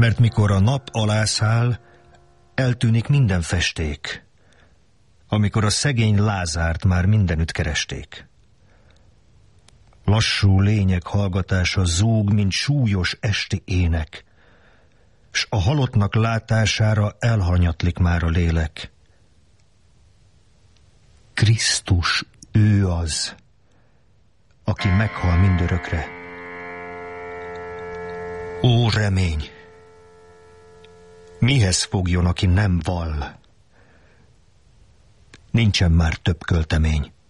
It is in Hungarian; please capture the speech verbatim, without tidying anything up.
Mert mikor a nap alászáll, eltűnik minden festék, amikor a szegény Lázárt már mindenütt keresték. Lassú lények hallgatása zúg, mint súlyos esti ének, s a halottnak látására elhanyatlik már a lélek. Krisztus, ő az, aki meghal mindörökre. Ó, remény! Mihez fogjon, aki nem vall? Nincsen már több költemény.